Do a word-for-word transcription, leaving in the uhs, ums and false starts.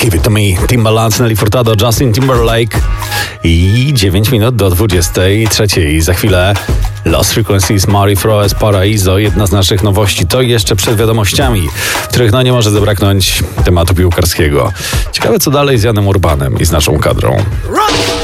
Give It To Me, Timbaland, Nelly Furtado, Justin Timberlake i dziewięć minut do dwudziestej trzeciej. Za chwilę Lost Frequencies, Mari Froes, Paraiso, jedna z naszych nowości. To jeszcze przed wiadomościami, w których no nie może zabraknąć tematu piłkarskiego. Ciekawe co dalej z Janem Urbanem i z naszą kadrą.